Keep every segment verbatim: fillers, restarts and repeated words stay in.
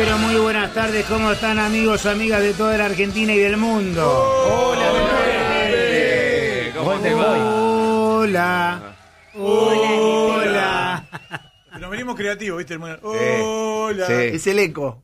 pero muy buenas tardes. ¿Cómo están, amigos, amigas de toda la Argentina y del mundo? ¡Hola, bebé! ¿Cómo te va? Hola. Hola. Nos venimos creativos, ¿viste? Hola. Sí. Es el eco.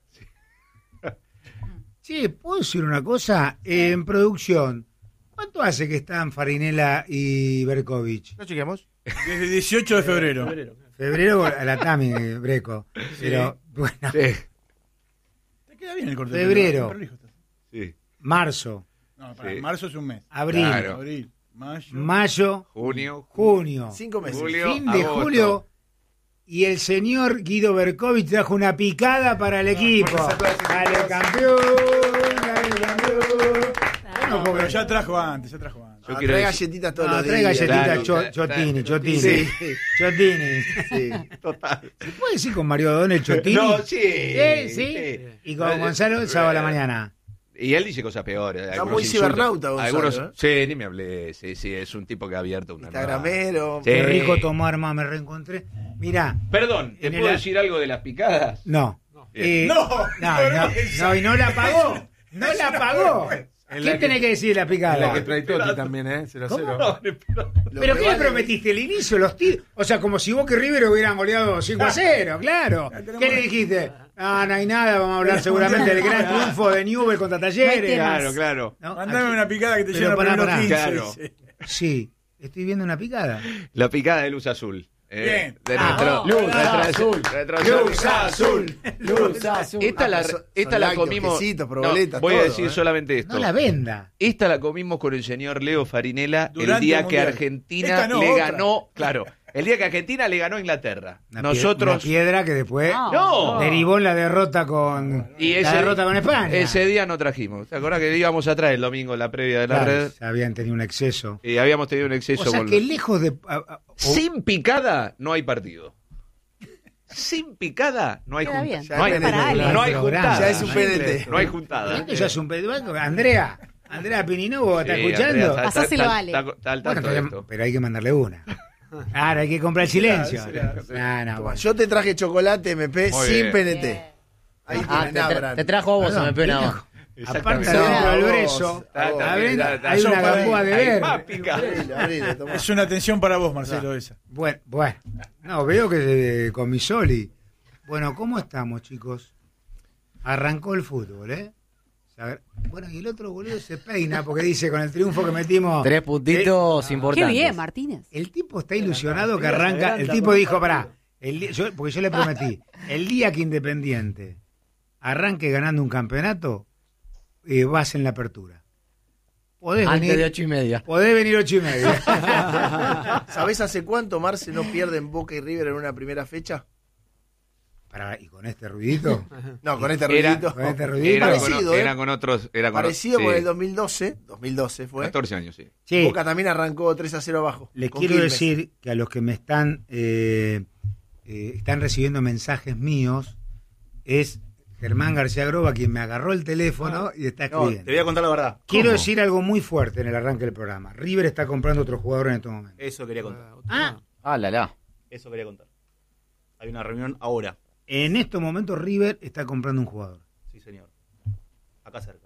Sí, ¿puedo decir una cosa? Eh, en producción, ¿cuánto hace que están Farinella y Berkovich? ¿No chequeamos? Desde el dieciocho de febrero. Febrero a la Tami, Breco. Pero, bueno, Sí. Te queda bien el corte. Febrero. de pelo. Sí. marzo, No, para, Sí. marzo es un mes. abril, Claro. Abril, mayo. mayo, Junio. junio, Cinco meses. Julio. fin de agosto. julio. Y el señor Guido Berkovich trajo una picada para el equipo. Dale, campeón, dale, campeón. No, porque ya trajo antes, ya trajo antes. Yo Ah, quiero trae decir- galletitas todos No, los trae días. galletitas Claro, cho- claro, Chotini, claro. Chotini. Sí. Chotini. Sí. Total. ¿Se puede decir con Mario O'Donnell Chotini? No, sí. ¿Eh? ¿Sí? Y con Gonzalo el sábado a la mañana. Y él dice cosas peores. Está algunos muy insultos. cibernauta, Gonzalo, Algunos, sí, ni me hablé. Sí, sí, es un tipo que ha abierto una. Instagramero. Sí. Qué rico tomar, más me reencontré. Mirá, Perdón, ¿te En puedo el- decir algo de las picadas? no. Eh, No, no, no, no, no, no, y no la pagó. No la pagó. ¿Qué tenés que decir de la picada? La que trae Totti también, ¿eh? cero a cero. No, no, ¿Pero qué le prometiste? ¿El inicio? Los tiros. O sea, como si Boca y River hubieran goleado cinco a cero, claro. ¿Qué le dijiste? Ah, no hay nada, vamos a hablar seguramente del gran triunfo de Newell contra Talleres. Claro, claro. ¿No? Mandame una picada que te Pero llena pará, primero pará. quince. Claro. dice. Sí, estoy viendo una picada. La picada de luz azul. Eh, Bien. De Ah, nuestro, luz nuestra- azul. nuestro- Luz azul. Luz azul. Esta la, Son- esta son la lácteos, comimos. quesitos, No, proboletas, voy a todo, decir ¿eh? solamente esto. No la venda. Esta la comimos con el señor Leo Farinella Durante el día el que Mundial. Argentina Esta no, le otra. ganó, claro, el día que Argentina le ganó a Inglaterra. Una pie- Nosotros una piedra que después No. derivó en la derrota con y ese, la derrota con España. ese día no trajimos. ¿Te acordás que íbamos a traer el domingo la previa de la Claro, red? habían tenido un exceso. Y habíamos tenido un exceso O sea con que los- lejos de a- a- o- Sin picada no hay partido. Sin picada no hay Queda juntada. bien. No hay, Ya es para Ale. no hay Programa. juntada. Ya es un P D T. No hay juntada. Esto ya es un pedo. Andrea, Andrea Pininovo, ¿está Sí, escuchando? Andrea, está- Pasáselo está- a Ale. está- está al Bueno, tanto de pero, esto. pero hay que mandarle una. Claro, hay que comprar el silencio. Claro, No, no, bueno. Yo te traje chocolate M P Muy sin bien. P N T. Ahí Ah, tienen, te, tra- abran. te trajo a vos, Perdón, me pena. viejo. Aparte Exactamente. adentro del No, brezo, está- está adentro bien, está- hay está- una está- gamboa de Hay verde. más picada. Abrile, abrile, tomá. Es una atención para vos, Marcelo, esa. Bueno, bueno. No, veo que eh, con mi Soli. Bueno, ¿cómo estamos, chicos? Arrancó el fútbol, ¿eh? O sea, bueno, y el otro boludo se peina porque dice con el triunfo que metimos. Tres puntitos Qué importantes. bien, Martínez. El tipo está ilusionado que arranca. El tipo dijo, pará, el di- yo- porque yo le prometí, el día que Independiente arranque ganando un campeonato, eh, vas en la apertura. Podés Antes venir, de ocho y media. podés venir ocho y media. ¿Sabés hace cuánto Marce no pierden Boca y River en una primera fecha? Pará, y con este ruidito, No, con este Era- ruidito. con este ruidito. Era Parecido, con, ¿eh? era con otros. Era con, Parecido sí, con el dos mil doce. dos mil doce fue. catorce años, sí. Sí, Boca también arrancó tres a cero abajo. les con quiero Quilmes. decir que a los que me están, eh, eh, están recibiendo mensajes míos, es Germán García Groba quien me agarró el teléfono y está No, escribiendo. te voy a contar la verdad. Quiero ¿Cómo? decir algo muy fuerte en el arranque del programa. River está comprando otro jugador en este momento. Eso quería contar. Ah, Ah, la la. Eso quería contar. Hay una reunión ahora. en estos momentos River está comprando un jugador. Sí, señor. Acá cerca.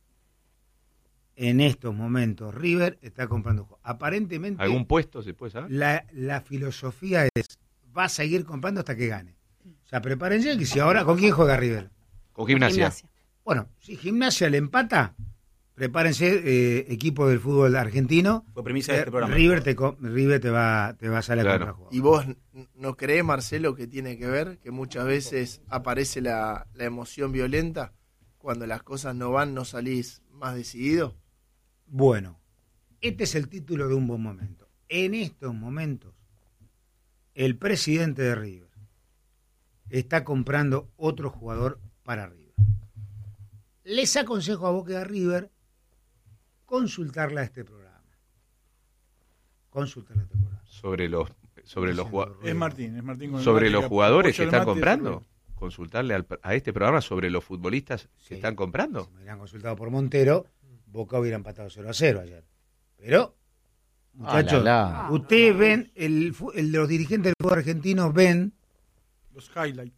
En estos momentos River está comprando un jugador. Aparentemente ¿Algún puesto se puede saber? la, la filosofía es va a seguir comprando hasta que gane. O sea, prepárense que si ahora ¿con quién juega River? Con gimnasia. Bueno, si Gimnasia le empata, prepárense eh, equipo del fútbol argentino. Fue premisa de este programa. River te co- River te va te va a salir Claro. a comprar jugador. ¿Y vos n- no crees, Marcelo, que tiene que ver que muchas veces aparece la, la emoción violenta? Cuando las cosas no van, no salís más decidido. Bueno, este es el título de un buen momento. En estos momentos, el presidente de River está comprando otro jugador para River. Les aconsejo a Boca y a River consultarle a este programa. Consultarle a este programa. Sobre los, sobre los, jugua- Es Martín, es Martín. con el sobre mate los que jugadores apoya que el están mate de comprando. Ferrer. Consultarle al- a este programa sobre los futbolistas Sí. que están comprando. Si me hubieran consultado por Montero, Boca hubiera empatado cero a cero ayer. Pero, muchachos, Ah, la, la. ustedes ven, el, fu- el- los dirigentes del fútbol argentino ven Los highlights.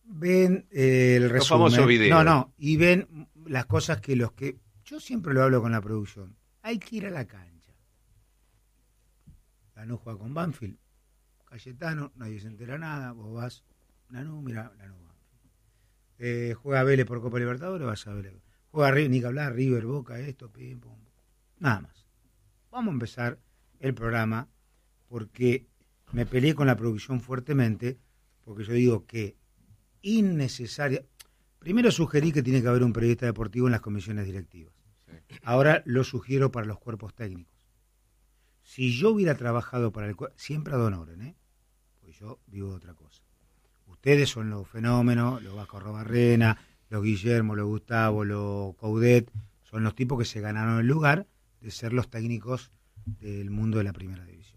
ven eh, el resumen. famosos videos. No, no, y ven las cosas que los que... Yo siempre lo hablo con la producción. Hay que ir a la cancha. Lanús juega con Banfield. Cayetano, nadie se entera nada. Vos vas, Lanús, mira, Lanús Banfield. Eh, juega Vélez por Copa Libertadores, vas a Vélez. Juega River, ni que hablar, River, Boca, esto, pim, pum. Nada más. Vamos a empezar el programa porque me peleé con la producción fuertemente, porque yo digo que innecesaria. Primero sugerí que tiene que haber un periodista deportivo en las comisiones directivas. Sí. Ahora lo sugiero para los cuerpos técnicos. Si yo hubiera trabajado para el cuerpo, siempre ad honorem, ¿eh? Pues yo vivo de otra cosa. Ustedes son los fenómenos, los Vasco Arrobarrena, los Guillermo, los Gustavo, los Coudet, son los tipos que se ganaron el lugar de ser los técnicos del mundo de la primera división.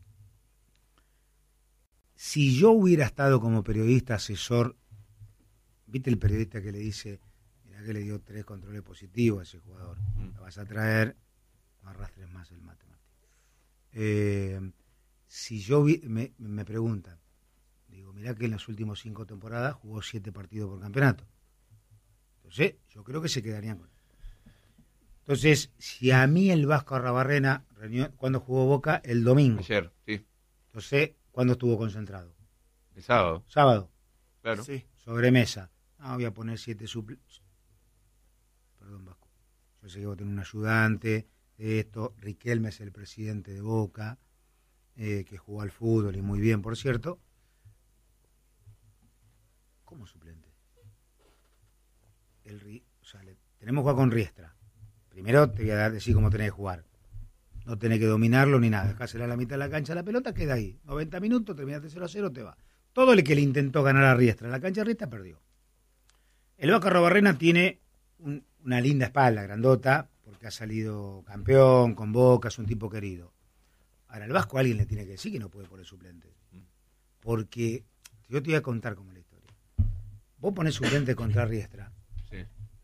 Si yo hubiera estado como periodista asesor, ¿viste el periodista que le dice, mirá que le dio tres controles positivos a ese jugador? Lo vas a traer, no arrastres más el mate, Martín. Eh, si yo vi, me, me preguntan, digo, mirá que en las últimas cinco temporadas jugó siete partidos por campeonato. Entonces, yo creo que se quedarían con él. Entonces, si a mí el Vasco Arrobarrena, ¿cuándo jugó Boca? El domingo. Ayer, sí. Entonces, ¿cuándo estuvo concentrado? El sábado. Sábado. Claro. Sí. Sobremesa. No, voy a poner siete suplentes. Perdón, Vasco. Yo sé que vos tenés un ayudante de esto. Riquelme es el presidente de Boca, eh, que jugó al fútbol y muy bien, por cierto. ¿Cómo suplente? El, o sea, le, tenemos que jugar con Riestra. Primero te voy a decir cómo tenés que jugar. No tenés que dominarlo ni nada. Dejásela a la mitad de la cancha, la pelota queda ahí. noventa minutos, terminaste cero a cero, te va. Todo el que le intentó ganar a Riestra en la cancha de Riestra perdió. El Vasco Arrobarrena tiene un, una linda espalda, grandota, porque ha salido campeón, con Boca, es un tipo querido. Ahora, el Vasco a alguien le tiene que decir que no puede poner suplente. Porque yo te voy a contar cómo es la historia. Vos ponés suplente contra Riestra. Sí.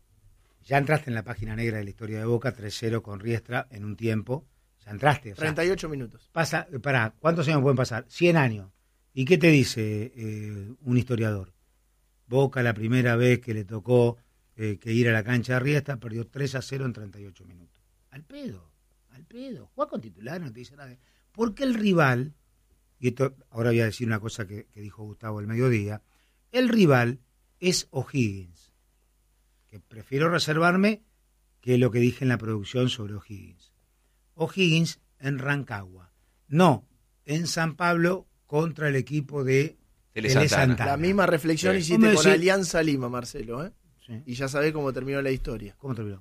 Ya entraste en la página negra de la historia de Boca, tres cero con Riestra en un tiempo. Ya entraste. O sea, treinta y ocho minutos. Pasa, pará, ¿cuántos años pueden pasar? cien años. ¿Y qué te dice eh, un historiador? Boca, la primera vez que le tocó eh, que ir a la cancha de Riestra, perdió tres a cero en treinta y ocho minutos. Al pedo, al pedo. Juega con titular, no te dice nada. Porque el rival, y esto ahora voy a decir una cosa que, que dijo Gustavo el mediodía, el rival es O'Higgins, que prefiero reservarme que lo que dije en la producción sobre O'Higgins. O'Higgins en Rancagua, no en San Pablo contra el equipo de Tele Tele Santana. Santana. La misma reflexión Sí. hiciste ¿Cómo con decir? Alianza Lima, Marcelo, ¿eh? Sí. Y ya sabés cómo terminó la historia. ¿Cómo terminó?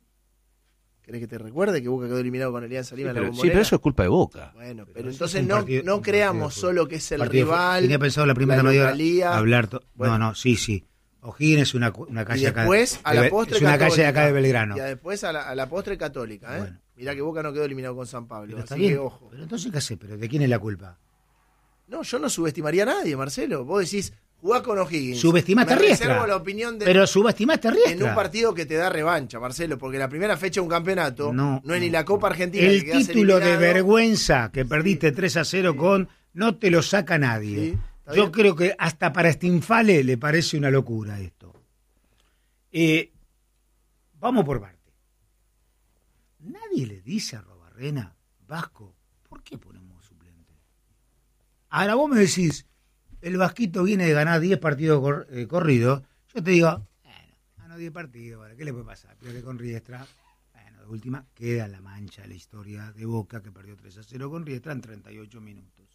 ¿Querés que te recuerde que Boca quedó eliminado con Alianza Lima Sí, en la pero, sí, Bombonera? pero eso es culpa de Boca. Bueno, pero, Pero eso entonces es un no, partido- no un creamos partido de fútbol. solo que es el Partido de fútbol. rival. Tenía pensado la primera la media hora localía. hablar. to- Bueno. No, no, sí, sí. O'Higgins es una, una calle Y acá. después a de la Be- postre es una católica. calle de acá de Belgrano. Y después a la, a la postre católica, ¿eh? Bueno. Mirá que Boca no quedó eliminado con San Pablo, Pero está así bien. que ojo. Pero entonces, ¿qué hace? ¿Pero de quién es la culpa? No, yo no subestimaría a nadie, Marcelo. Vos decís, jugá con O'Higgins. Subestimaste a Me Riestra. reservo la opinión de, Pero subestimaste a Riestra. en un partido que te da revancha, Marcelo, porque la primera fecha de un campeonato no, No, es ni no, la Copa Argentina. El que quedás título de eliminado. vergüenza que perdiste tres a cero con no te lo saca nadie. Sí, está Yo bien. creo que hasta para Stinfale le parece una locura esto. Eh, vamos por parte. Nadie le dice a Arrobarrena, Vasco, ¿por qué ponemos suplente? Ahora vos me decís, el Vasquito viene de ganar diez partidos cor- eh, corridos. Yo te digo, bueno, ganó diez partidos, ¿vale? ¿Qué le puede pasar? Pierde con Riestra. Bueno, de última, queda en la mancha la historia de Boca, que perdió tres a cero con Riestra en treinta y ocho minutos.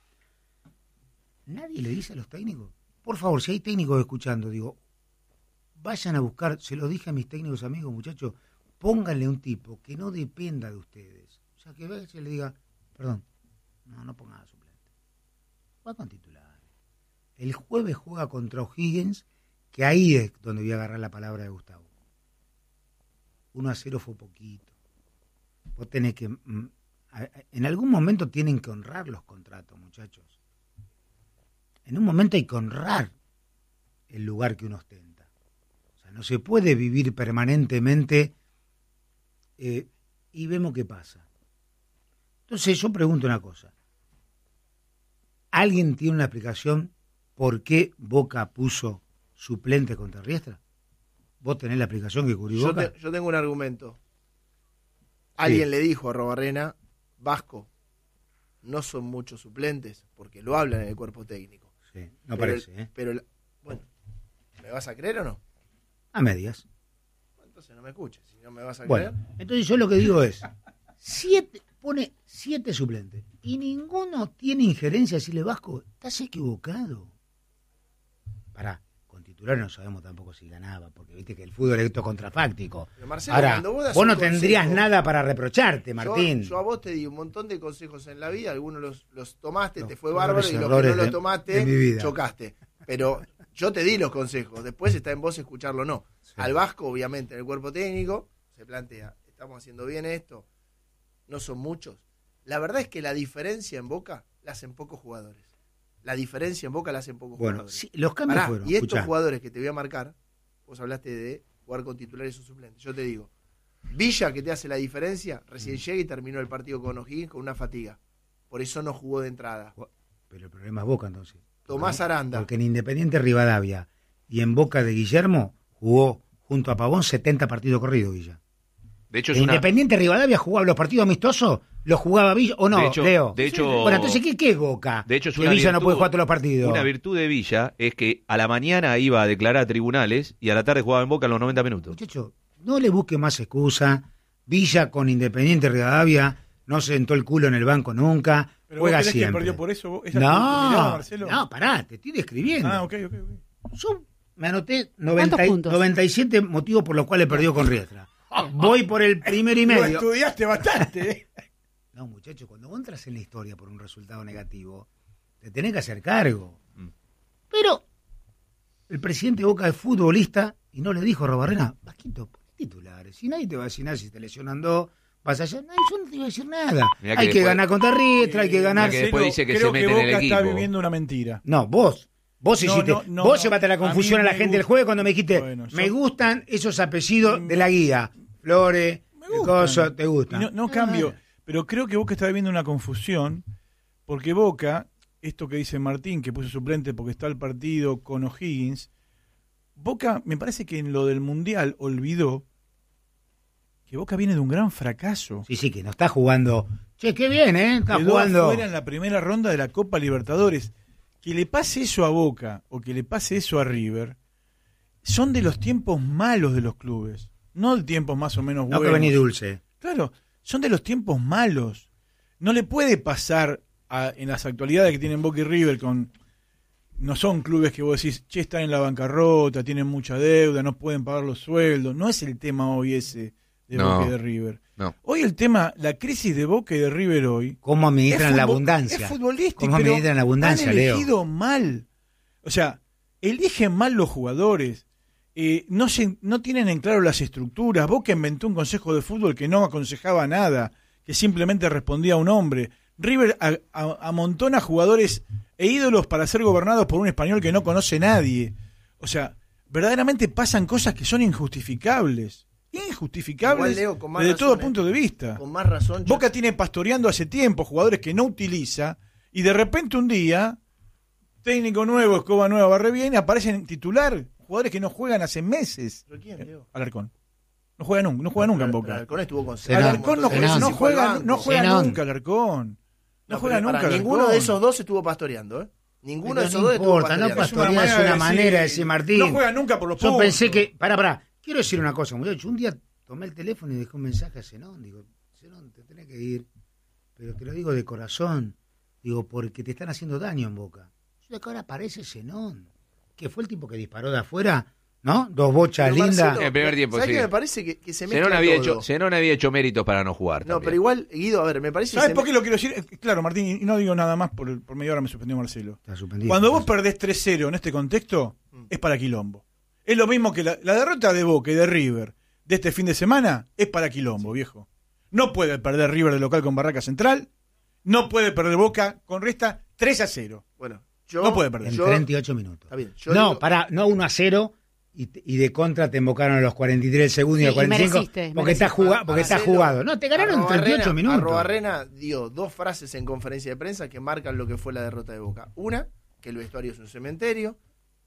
Nadie le dice a los técnicos. Por favor, si hay técnicos escuchando, digo, vayan a buscar, se lo dije a mis técnicos amigos, muchachos, pónganle un tipo que no dependa de ustedes. O sea, que vaya y le diga, perdón, no, no ponga a suplente. Va con titular. El jueves juega contra O'Higgins, que ahí es donde voy a agarrar la palabra de Gustavo. uno a cero fue poquito. Vos tenés que... mm, a- a- en algún momento tienen que honrar los contratos, muchachos. En un momento hay que honrar el lugar que uno ostenta. O sea, no se puede vivir permanentemente eh, y vemos qué pasa. Entonces yo pregunto una cosa. ¿Alguien tiene una explicación por qué Boca puso suplente contra Riestra? ¿Vos tenés la aplicación que cubrió Yo, Boca? te- yo tengo un argumento. Alguien Sí. le dijo a Robarrena, Vasco, no son muchos suplentes, porque lo hablan en el cuerpo técnico. Sí, no Pero parece, el- ¿eh? Pero, el- bueno, ¿me vas a creer o no? A medias. Entonces no me escuches, si no me vas a Bueno, creer. entonces yo lo que digo es, siete, pone siete suplentes y ninguno tiene injerencia. Decirle, Vasco, estás equivocado. Pará, con titular no sabemos tampoco si ganaba, porque viste que el fútbol es esto contrafáctico. Pero, Marcelo, Ahora, cuando vos das vos un no tendrías consejo- nada para reprocharte, Yo- Martín. Yo, a vos te di un montón de consejos en la vida, algunos los, los tomaste, Los te fue peores bárbaro, y los que errores no los de- tomaste, de mi vida. chocaste. Pero yo te di los consejos, después está en vos escucharlo o no. Sí. Al Vasco, obviamente, en el cuerpo técnico, se plantea, estamos haciendo bien esto, no son muchos. La verdad es que la diferencia en Boca la hacen pocos jugadores. La diferencia en Boca la hacen pocos Bueno, jugadores. sí, los cambios Pará, fueron. y estos escuchá. jugadores que te voy a marcar, vos hablaste de jugar con titulares o suplentes. Yo te digo, Villa, que te hace la diferencia, recién llega y terminó el partido con O'Higgins con una fatiga. Por eso no jugó de entrada. Pero el problema es Boca, entonces. Tomás Porque- Aranda. Porque en Independiente Rivadavia y en Boca de Guillermo jugó junto a Pavón setenta partidos corridos, Villa. De hecho, es En una. Independiente Rivadavia jugaba los partidos amistosos, los jugaba Villa, o no, De hecho- Leo. de hecho- Bueno, entonces, ¿qué, qué es Boca? De hecho, es que una Villa no virtud- puede jugar todos los partidos. Una virtud de Villa es que a la mañana iba a declarar a tribunales y a la tarde jugaba en Boca en los noventa minutos. Muchacho, no le busque más excusa. Villa con Independiente Rivadavia no se sentó el culo en el banco nunca. Pero juega vos crees que siempre. perdió por eso. ¿Vos- esa es tu- tu mirada, No, Marcelo? no, pará, te estoy describiendo. Ah, ok, ok, ok. Yo me anoté noventa, y- puntos? noventa y siete motivos por los cuales perdió con Riestra. Voy por el primero y Lo medio. estudiaste bastante, ¿eh? No, muchacho, cuando vos entras en la historia por un resultado negativo, te tenés que hacer cargo. Mm. Pero el presidente de Boca es futbolista y no le dijo a Robarrena, Vasquito, pon titulares. Si nadie te va a decir nada, si te lesionando dos, vas allá. No, yo no te iba a decir nada. Mirá que Hay que después- ganar contra Riestra, hay que ganar. que después dice que Creo se mete en Boca el está equipo. viviendo una mentira. No, vos. Vos No, hiciste, no, no, vos no. llevaste la A confusión a, mí la me gente del gusta. jueves cuando me dijiste, Bueno, me yo- gustan esos apellidos de la guía. Flores, Me qué gustan. cosa, te Y gustan. No, no Ah, cambio, pero creo que Boca está viviendo una confusión, porque Boca, esto que dice Martín, que puso suplente porque está el partido con O'Higgins, Boca me parece que en lo del Mundial olvidó que Boca viene de un gran fracaso. Sí, sí, que no está jugando. Che, qué bien, ¿eh? Está Quedó jugando. afuera en la primera ronda de la Copa Libertadores. Que le pase eso a Boca o que le pase eso a River, son de los tiempos malos de los clubes, no de tiempos más o menos No buenos. que venís dulce. Claro, son de los tiempos malos. No le puede pasar a- en las actualidades que tienen Boca y River con... No son clubes que vos decís, che, están en la bancarrota, tienen mucha deuda, no pueden pagar los sueldos. No es el tema hoy ese de No. Boca y de River. No. Hoy el tema, la crisis de Boca y de River hoy... ¿Cómo administran es la futbol- abundancia? Es futbolístico, ¿Cómo pero administran la abundancia, han Leo? elegido mal. O sea, eligen mal los jugadores. Eh, no, se, no tienen en claro las estructuras. Boca inventó un consejo de fútbol que no aconsejaba nada, que simplemente respondía a un hombre. River a- a- amontona jugadores e ídolos para ser gobernados por un español que no conoce nadie. O sea, verdaderamente pasan cosas que son injustificables. Injustificables Igual, Leo, con más desde razón, todo ¿eh? punto de vista. Con más razón. yo- Boca tiene pastoreando hace tiempo jugadores que no utiliza y de repente un día, técnico nuevo, escoba nueva, barre bien, aparecen en titular jugadores que no juegan hace meses. ¿Pero quién, Leo? Alarcón. No juega nunca, no juega nunca en Pero Boca. Alarcón estuvo con Zenón. Alarcón no, Zenón. juega, no Sí, fue al juega, banco. no juega Zenón. nunca Alarcón. No, No, juega pero nunca pará, Alarcón. ninguno de esos dos estuvo pastoreando, ¿eh? Ninguno Pero de esos no dos estuvo importa, no pastoreando. pastorea, es una decir- manera de decir, Martín. No juega nunca por los Yo puntos. pensé que. Pará, pará. Quiero decir una cosa, muchacho. Un día tomé el teléfono y dejé un mensaje a Zenón. Digo, Zenón, te tenés que ir. Pero te lo digo de corazón. Digo, porque te están haciendo daño en Boca. Yo de que ahora aparece Zenón. Que fue el tipo que disparó de afuera, ¿no? Dos bochas Pero, lindas. Marcelo, En el primer tiempo, ¿sabés sí. qué me parece que, que se mezcla Zenón había, todo? hecho, Zenón había hecho méritos para no jugar. No, también. pero igual, Guido, a ver, me parece que ¿Sabes se por qué lo quiero decir? Eh, Claro, Martín, y no digo nada más, por, por media hora me suspendió Marcelo. Está suspendido. Cuando vos perdés tres cero en este contexto, es para quilombo. Es lo mismo que la, la derrota de Boca y de River de este fin de semana, es para quilombo, viejo. No puede perder River de local con Barraca Central, no puede perder Boca con Resta tres a cero. Bueno, yo, No puede perder. En yo- treinta y ocho minutos. Está bien, yo no, digo- pará, no uno a cero. Y, te- y de contra te embocaron a los cuarenta y tres del segundo y Sí, a los cuarenta y cinco. mereciste, porque está, mereciste. jugado, porque está Marcelo, jugado. No, te ganaron en treinta y ocho Arrobarrena- minutos. Arrobarrena dio dos frases en conferencia de prensa que marcan lo que fue la derrota de Boca. Una, que el vestuario es un cementerio.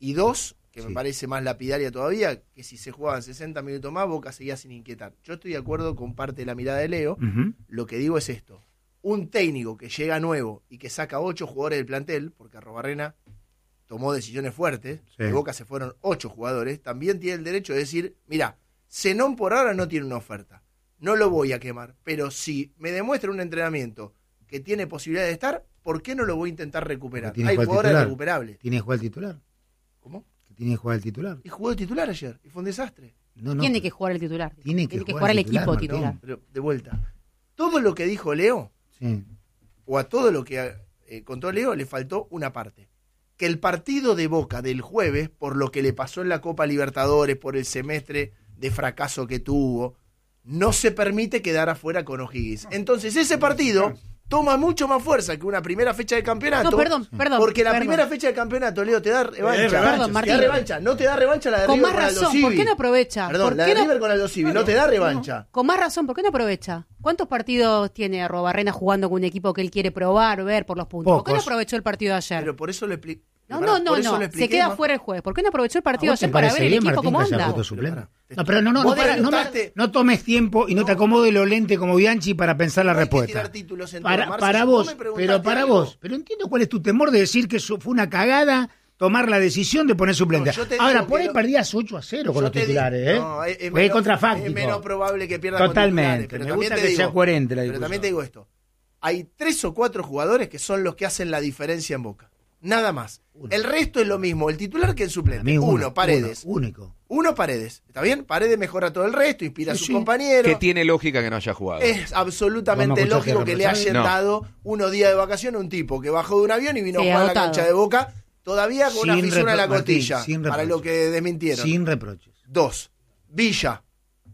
Y dos, que Sí. me parece más lapidaria todavía, que si se jugaban sesenta minutos más, Boca seguía sin inquietar. Yo estoy de acuerdo con parte de la mirada de Leo. Ujú. Lo que digo es esto. Un técnico que llega nuevo y que saca ocho jugadores del plantel, porque Arrobarrena tomó decisiones fuertes, Sí. de Boca se fueron ocho jugadores, también tiene el derecho de decir, mira, Zenón por ahora no tiene una oferta, no lo voy a quemar, pero si me demuestra un entrenamiento que tiene posibilidad de estar, ¿por qué no lo voy a intentar recuperar? Porque tiene Hay que jugar jugadores titular. recuperables. Tiene que jugar el titular. ¿Cómo? Que tiene que jugar el titular. Y jugó de titular ayer, y fue un desastre. No, no. Tiene que jugar el titular. Tiene que jugar, jugar el el titular, equipo Martín. titular. Pero, de vuelta, todo lo que dijo Leo, Sí. o a todo lo que eh, contó Leo, le faltó una parte. Que el partido de Boca del jueves, por lo que le pasó en la Copa Libertadores, por el semestre de fracaso que tuvo, no se permite quedar afuera con O'Higgins. Entonces ese partido toma mucho más fuerza que una primera fecha de campeonato. No, perdón, perdón. Porque la perdón. primera fecha de campeonato, Leo, te da revancha. revancha, Perdón, te Martín. da revancha. No te da revancha la de Con River más con Aldo razón, Civi. ¿por qué no aprovecha? Perdón, ¿Por la qué de no- River con Aldo Civi no te da revancha. Con más razón, ¿por qué no aprovecha? ¿Cuántos partidos tiene Arrobarrena jugando con un equipo que él quiere probar, ver por los puntos? ¿Por qué no Pocos. aprovechó el partido de ayer? Pero por eso lo explico. no, no, no, no. Se queda fuera el jueves. ¿Por qué no aprovechó el partido de ayer para ver el equipo cómo anda? Suplente? No, pero no, no, no, Vos para, no, me- debutaste- no tomes tiempo y no, te acomodes los lentes como Bianchi para pensar la No hay que respuesta. tirar títulos en todo, Para, Marce, para si vos, vos me preguntaste pero para algo- vos. Pero entiendo cuál es tu temor de decir que eso fue una cagada tomar la decisión de poner suplente. No, yo te Ahora, digo por que ahí lo- perdías ocho a cero con Yo los te digo- titulares, ¿eh? no, es, es Fue menos- contrafáctico. es menos probable que pierda con Totalmente. titulares, pero Me también gusta te que digo- sea coherente la Pero discusión. también te digo esto. Hay tres o cuatro jugadores que son los que hacen la diferencia en Boca. Nada más. Uno. El resto es lo mismo, el titular que el Para suplente. mí, Uno, Paredes. uno, único. Uno, Paredes. ¿Está bien? Paredes mejora todo el resto, inspira a Sí, sus sí. compañeros. Que tiene lógica que no haya jugado. Es absolutamente ¿Vamos a escuchar lógico que que le reprochable? hayan No. dado unos días de vacaciones a un tipo que bajó de un avión y vino Sí, a jugar a la agotado. cancha de Boca, todavía con una Sin fisura en la repro- Martín, costilla, sin para reproches. lo que desmintieron. Sin reproches. Dos, Villa.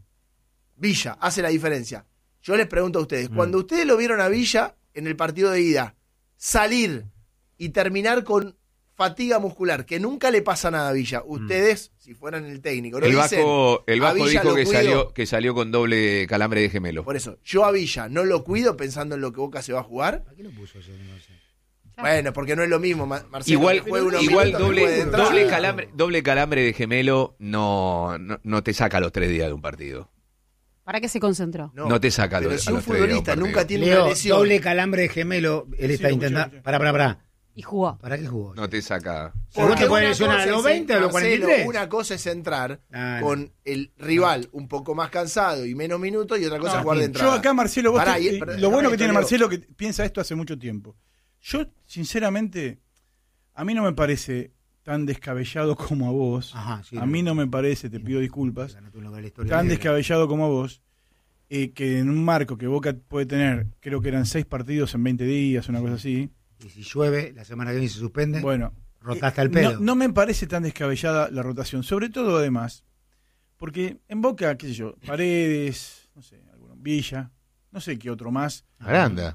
Villa hace la diferencia. Yo les pregunto a ustedes, Mm. cuando ustedes lo vieron a Villa en el partido de ida, salir y terminar con fatiga muscular, que nunca le pasa nada a Villa, ustedes, si fueran el técnico, lo El dicen, Vasco, el a Vasco Villa dijo lo que cuido. salió, que salió con doble calambre de gemelo. Por eso, yo a Villa no lo cuido pensando en lo que Boca se va a jugar. ¿Para qué lo puso ayer? No sé. Bueno, porque no es lo mismo, Ma- Marcelo. Igual, que juegue unos igual minutos que doble, juegue de entrada. doble, calambre, doble calambre de gemelo no, no, no te saca los tres días de un partido. ¿Para qué se concentró? No te saca Pero los- si a un los tres días de un futbolista partido. nunca tiene Leo, una lesión. doble calambre de gemelo, él Sí, está lo intentando... escuché, lo Para, para, para. Y jugó. ¿Para qué jugó? No te saca. ¿Según te puede una lesionar a cosa los es- veinte o a los Marcelo, cuarenta y tres? Una cosa es entrar Ah, no. con el rival un poco más cansado y menos minutos y otra cosa No, es jugar de Martín, entrada. Yo acá, Marcelo, vos Pará, te- y- eh, pero- lo bueno que esto, tiene Leo. Marcelo que piensa esto hace mucho tiempo. Yo, sinceramente, a mí no me parece tan descabellado como a vos. Ajá, sí, a no. mí no me parece, te pido disculpas, Ganate un lugar en la historia tan negra. descabellado como a vos, eh, que en un marco que Boca puede tener, creo que eran seis partidos en veinte días, una cosa así. Y si llueve, la semana que viene se suspende, Bueno, rotaste eh, al pedo. No, no me parece tan descabellada la rotación, sobre todo además, porque en Boca, qué sé yo, Paredes, no sé, alguno, Villa, no sé qué otro más, Aranda.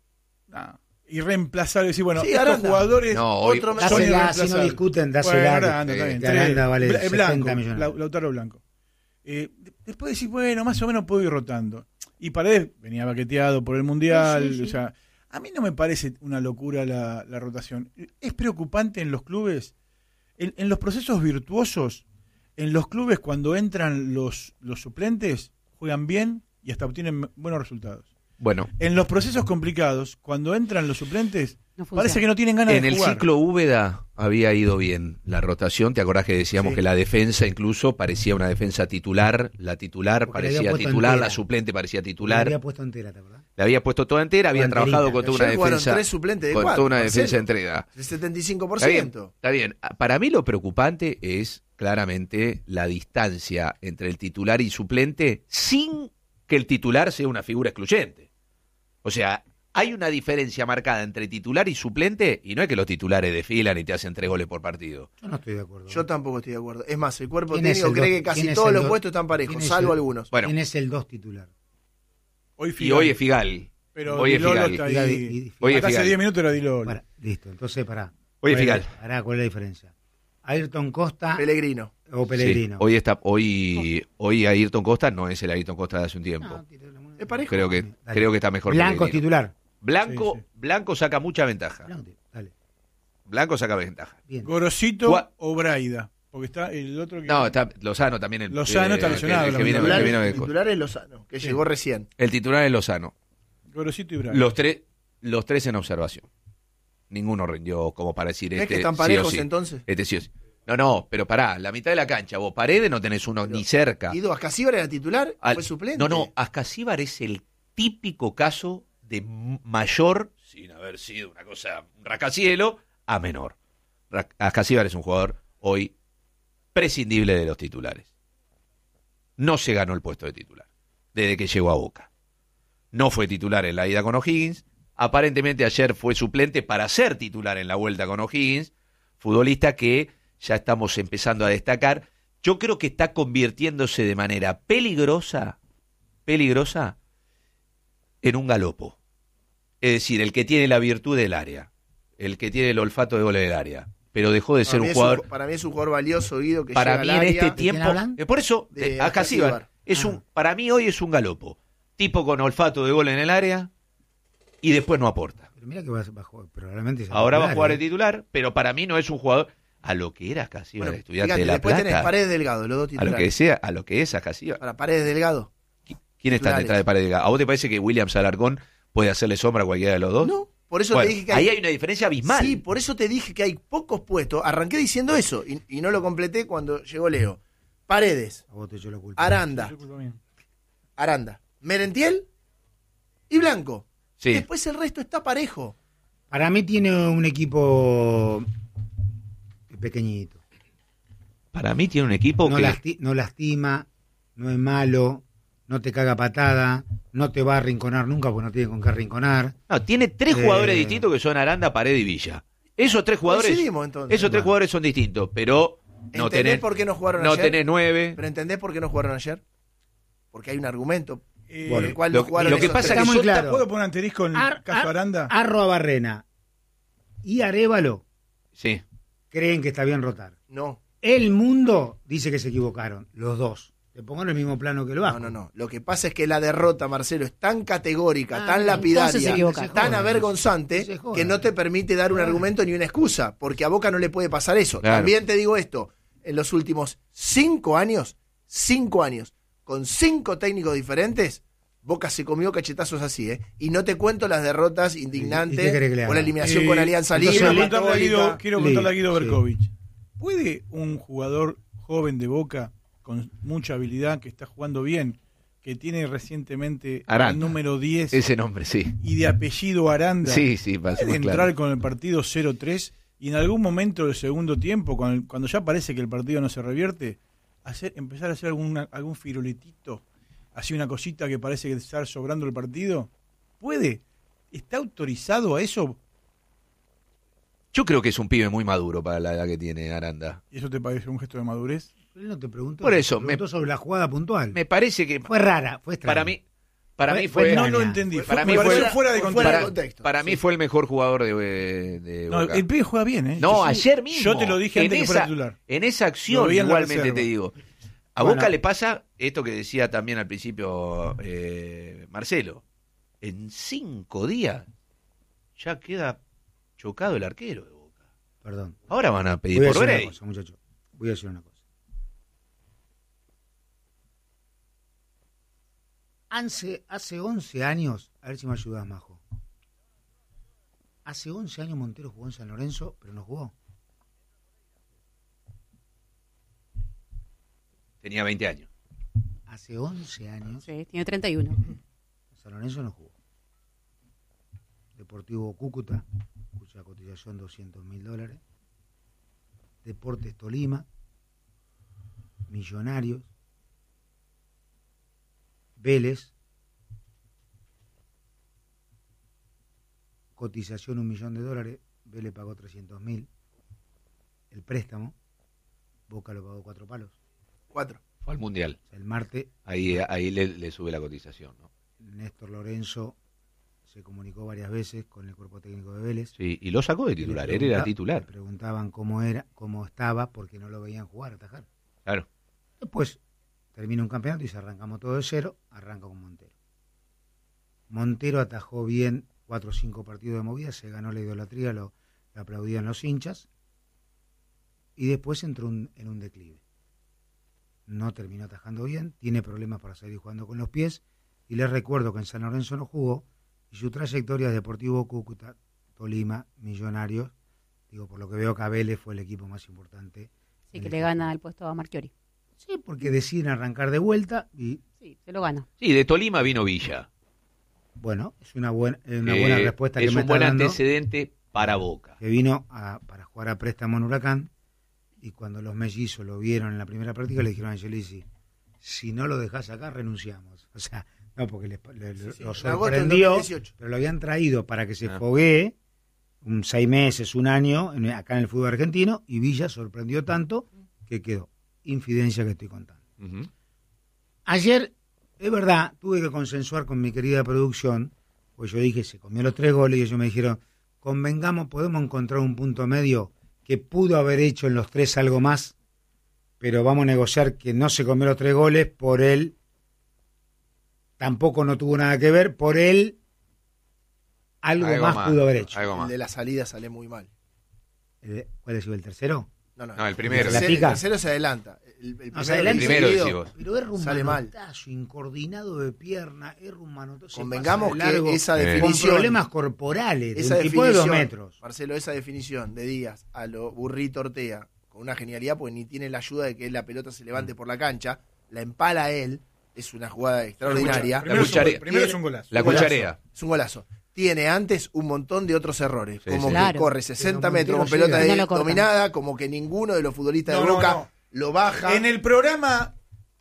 nah, irreemplazable, decir, bueno, Sí, estos Aranda. jugadores No, hoy, Otro son Dásela, si no irreemplazables. discuten, Bueno, dásela. Aranda, que- está bien, que tres. Aranda vale Bla- setenta Blanco, millones. Lau- Lautaro Blanco. Eh, de- después decís, bueno, más o menos puedo ir rotando. Y Paredes venía baqueteado por el Mundial, Sí, sí, sí. o sea, a mí no me parece una locura la, la rotación. Es preocupante en los clubes, en, en los procesos virtuosos, en los clubes cuando entran los, los suplentes, juegan bien y hasta obtienen buenos resultados. Bueno, En los procesos complicados, cuando entran los suplentes, No funciona. parece que no tienen ganas en de el jugar. ciclo Úbeda había ido bien la rotación. ¿Te acordás que decíamos Sí. que la defensa incluso parecía una defensa titular? La titular Porque le había parecía puesto titular, entera. la suplente parecía La titular. había puesto entera, ¿te acordás? La había puesto toda entera, había Toda trabajado enterita. con toda una Ayer jugaron defensa. tres suplentes de Con cuatro, toda una Marcelo. defensa entrega. El setenta y cinco por Está bien, ciento. está bien. Para mí lo preocupante es claramente la distancia entre el titular y suplente sin que el titular sea una figura excluyente. O sea, hay una diferencia marcada entre titular y suplente y no es que los titulares desfilan y te hacen tres goles por partido. Yo no estoy de acuerdo. Yo tampoco estoy de acuerdo. Es más, el cuerpo ¿Quién es técnico el cree dos? que casi ¿Quién es todos el los dos? puestos están ¿Quién parejos, es salvo el- algunos. Bueno, ¿Quién es el dos titular? Hoy y Figal, hoy es Figal. pero hoy Di es Lolo Figal. está ahí. Figal y- y- Hoy es Hasta hace Figal. diez minutos era Di Lolo. Para, listo, entonces pará. Hoy es ¿Cuál Figal. Pará, ¿cuál es la diferencia? Ayrton Costa Pellegrino. o Pellegrino. Sí, hoy está, hoy, hoy Ayrton Costa no es el Ayrton Costa de hace un tiempo. No, tira la moneda. Es parejo. creo que, Dale. creo que está mejor. Blanco es Pellegrino. titular. Blanco, Sí, sí. Blanco saca mucha ventaja. Blanco, dale. Blanco saca ventaja. Bien. Gorosito Gua- o Braida. Porque está el otro que. No, está Lozano también. El, Lozano está el- lesionado, el que vino- el Titular, que vino de- el titular es Lozano, que Sí. llegó recién. el titular es Lozano. Gorosito y Braida. Los tres, los tres en observación. Ninguno rindió como para decir ¿Es este que están sí o parejos sí. entonces? Este sí o sí. No, no, pero pará, la mitad de la cancha, vos Paredes no tenés uno ni cerca. Guido Ascasíbar era titular, Al- fue suplente. No, no, Ascasíbar es el típico caso de m- mayor, sin haber sido una cosa, un rascacielo, a menor. Ra- Ascasíbar es un jugador hoy prescindible de los titulares. No se ganó el puesto de titular desde que llegó a Boca. No fue titular en la ida con O'Higgins. Aparentemente ayer fue suplente para ser titular en la vuelta con O'Higgins. Futbolista que ya estamos empezando a destacar. Yo creo que está convirtiéndose de manera peligrosa, peligrosa, en un galopo. Es decir, el que tiene la virtud del área, el que tiene el olfato de gol del área, pero dejó de ser Para mí un es jugador. para mí es un jugador valioso, Guido, que Para llega mí al en área. este tiempo, hablan? eh, por eso, De eh, Ascasíbar Ascasíbar. es Ah. un, para mí hoy es un galopo, tipo con olfato de gol en el área y después no aporta. Pero mira que va, va a jugar, probablemente sea Ahora va a titular, jugar ¿eh? el titular, pero para mí no es un jugador a lo que era Ascasíbar, Bueno, estudiante fíjate, de La después tenés Plata, Paredes Delgado, los dos a titulares. lo que sea, a lo que es Ascasíbar. Para Paredes Delgado. ¿Quién está titulares. detrás de Paredes? ¿A vos te parece que Williams Alarcón puede hacerle sombra a cualquiera de los dos? No, por eso Bueno, te dije que ahí hay una diferencia abismal. Sí, por eso te dije que hay pocos puestos. Arranqué diciendo eso y, y no lo completé cuando llegó Leo. Paredes, A vos te echo la culpa. Aranda, Aranda, Merentiel y Blanco. Sí. Después el resto está parejo. Para mí tiene un equipo pequeñito. Para mí tiene un equipo No, que... lasti- no lastima, no es malo, no te caga patada, no te va a arrinconar nunca porque no tiene con qué arrinconar. No, tiene tres Eh, jugadores distintos que son Aranda, Paredes y Villa. Esos tres jugadores, Coincidimos, entonces. esos tres Bueno. jugadores son distintos, pero no ¿Entendés tenés, por qué no jugaron no ayer? tenés nueve. ¿Pero entendés por qué no jugaron ayer? Porque hay un argumento Eh, por el cual lo- no jugaron lo que esos pasa tres. es Está que muy yo claro. ¿Puedo poner asterisco en el Ar- caso ar- Aranda? Arro a Barrena y Arévalo Sí. creen que está bien rotar. No, El mundo dice que se equivocaron, los dos. Le pongo en el mismo plano que el Vasco. no, no, no. Lo que pasa es que la derrota, Marcelo, es tan categórica, Ah, tan entonces se lapidaria, equivocaron. tan jodan, avergonzante, se jodan. que no te permite dar un Claro. argumento ni una excusa, porque a Boca no le puede pasar eso. Claro. También te digo esto, en los últimos cinco años, cinco años, con cinco técnicos diferentes, Boca se comió cachetazos así, ¿eh? Y no te cuento las derrotas ¿Y qué indignantes querés que le o haga? la eliminación Eh, con Alianza entonces, Lima, quiero preguntarle a Guido- Católica. Quiero preguntarle a Guido Sí. Berkovich. ¿Puede un jugador joven de Boca, con mucha habilidad, que está jugando bien, que tiene recientemente Aranda. el número diez Ese nombre, sí. y de apellido Aranda, Sí, sí, para ser puede más entrar claro. con el partido cero tres y en algún momento del segundo tiempo, cuando, cuando ya parece que el partido no se revierte, hacer, empezar a hacer alguna, algún firuletito, así una cosita que parece que está sobrando el partido? ¿Puede? ¿Está autorizado a eso? Yo creo que es un pibe muy maduro para la edad que tiene Aranda. ¿Y eso te parece un gesto de madurez? Él no te preguntó. Por eso, te preguntó me- sobre la jugada puntual. Me parece que Fue rara, fue extraña. para mí, para Fue- mí fue fue, No lo extraña. entendí. Para Fue- mí me fue- pareció fuera de fuera contexto. de para, contexto, para sí. mí fue el mejor jugador de, de No, Boca. el pibe juega bien, ¿eh? No, Sí. ayer mismo. Yo te lo dije en antes que esa, fuera titular. En esa Lo acción, vi en la igualmente reserva. te digo. A Bueno. Boca le pasa esto que decía también al principio eh, Marcelo. En cinco días ya queda chocado el arquero de Boca. Perdón. Ahora van a pedir Voy a por decir una Bray. cosa, muchacho. Voy a decir una cosa. Hace, hace once años, a ver si me ayudas, Majo. Hace once años Montero jugó en San Lorenzo, pero no jugó. Tenía veinte años. Hace once años Sí, tiene treinta y uno. en San Lorenzo no jugó. Deportivo Cúcuta, cuya cotización doscientos mil dólares. Deportes Tolima, Millonarios, Vélez, cotización un millón de dólares, Vélez pagó trescientos mil, el préstamo, Boca lo pagó cuatro palos. Cuatro. Fue al Mundial. O sea, el martes Ahí, ahí le, le sube la cotización, ¿no? Néstor Lorenzo se comunicó varias veces con el cuerpo técnico de Vélez. Sí, y lo sacó de titular. Él era Le titular. preguntaban cómo era, cómo estaba, porque no lo veían jugar, atajar. Claro. Después termina un campeonato y se arrancamos todo de cero, arranca con Montero. Montero atajó bien cuatro o cinco partidos de movida, se ganó la idolatría, lo, le aplaudían los hinchas, y después entró un- en un declive. No terminó atajando bien, tiene problemas para seguir jugando con los pies, y les recuerdo que en San Lorenzo no jugó, y su trayectoria es Deportivo Cúcuta, Tolima, Millonarios, digo, por lo que veo que Vélez fue el equipo más importante. Sí, en que el le gana el puesto a Marchiori. Sí, porque deciden arrancar de vuelta, y Sí, se lo gana. Sí, de Tolima vino Villa. bueno, es una buena, una Eh, buena respuesta que es me un está buen dando, antecedente para Boca. que vino a- para jugar a préstamo en Huracán, y cuando los mellizos lo vieron en la primera práctica le dijeron a Angelici, si no lo dejás acá renunciamos. O sea, no, porque les, le- Sí, sí, lo en agosto del sorprendió, dos mil dieciocho. pero lo habían traído para que se Ah. foguee un seis meses, un año, en- acá en el fútbol argentino, y Villa sorprendió tanto que quedó. Infidencia que estoy contando. Ujú. Ayer, es verdad, tuve que consensuar con mi querida producción, pues yo dije, se comió los tres goles, y ellos me dijeron, convengamos, podemos encontrar un punto medio que pudo haber hecho en los tres algo más, pero vamos a negociar que no se comió los tres goles, por él tampoco no tuvo nada que ver, por él algo, Algo más, más, pudo haber hecho. algo El más. de la salida sale muy mal. El- ¿Cuál es el tercero? No, no, No, el primero. ¿La tercero- pica? el tercero se adelanta. El, el primero, No, se adelanta. el Primero, seguido, decís vos. Pero erra un Sale mal. manotazo incoordinado de pierna, erra un manotazo. se Convengamos pasa de que largo, esa Eh. con definición, problemas corporales, de esa un tipo de dos definición, metros. Marcelo, esa definición de Díaz a lo Burrito Ortega, con una genialidad, porque ni tiene la ayuda de que la pelota se levante por la cancha, la empala a él, es una jugada extraordinaria. Primero, es un, cucharea. gol- primero es un golazo. La Golazo. cucharea. Es un golazo. Tiene antes un montón de otros errores, Sí, como sí. que Claro. corre sesenta Pero metros con Montero pelota llega. de- No lo cortan. dominada, como que ninguno de los futbolistas No, de no, Boca no. lo baja. En el programa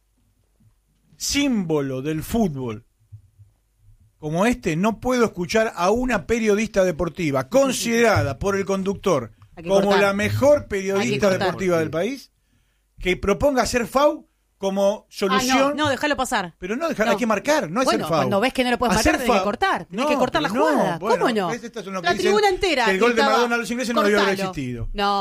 símbolo del fútbol como este, no puedo escuchar a una periodista deportiva considerada por el conductor Hay que como cortar. la mejor Hay periodista que cortar. deportiva del país, que proponga hacer F A U como Ah, solución. no, no, déjalo pasar. Pero no dejar, No. hay que marcar, no es Bueno, el F A U. cuando ves que no lo puedes Hacer marcar, tenés F A que U. cortar. Tenés No, que cortar la pero no, jugada. bueno, ¿Cómo no? ¿ves? Esto es lo que La dicen, tribuna entera. que el gol de gritaba, Maradona a los ingleses no debió haber "Cortalo". existido. No.